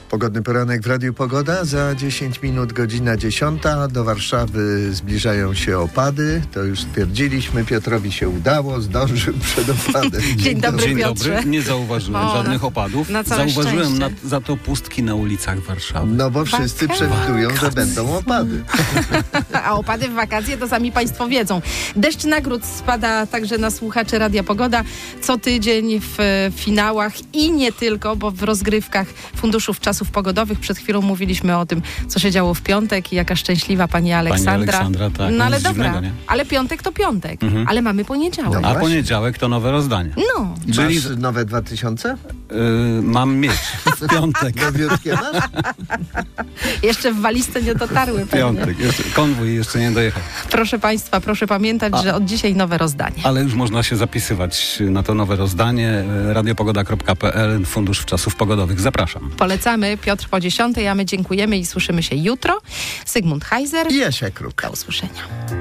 Pogodny poranek w Radiu Pogoda. Za 10 minut godzina 10. Do Warszawy zbliżają się opady. To już stwierdziliśmy. Piotrowi się udało. Zdążył przed opadem. Dzień dobry, Dzień Piotrze. dobry. Nie zauważyłem żadnych opadów. na całe Zauważyłem szczęście. za to pustki na ulicach Warszawy. No bo wszyscy przewidują, że będą opady. A opady w wakacje to sami Państwo wiedzą. Deszcz nagród spada także na słuchaczy Radia Pogoda co tydzień w finałach i nie tylko, bo w rozgrywkach Funduszów Czasów Pogodowych. Przed chwilą mówiliśmy o tym, co się działo w piątek i jaka szczęśliwa pani Aleksandra. Tak. No ale Nic dobra, dziwnego, nie? ale piątek to piątek, ale mamy poniedziałek. No. A właśnie. poniedziałek to nowe rozdanie. No. Czyli Masz nowe 2000? mam mieć w piątek. Nowiutkie masz? Jeszcze w walizce nie dotarły pewnie. Piątek. Konwój jeszcze nie dojechał. Proszę Państwa, proszę pamiętać, że od dzisiaj nowe rozdanie. Ale już można się zapisywać na to nowe rozdanie. radiopogoda.pl, Fundusz Czasów Pogodowych. Zapraszam. Polecamy. Piotr po 10, a my dziękujemy i słyszymy się jutro. Zygmunt Heiser. I Jasia Kruk. Do usłyszenia.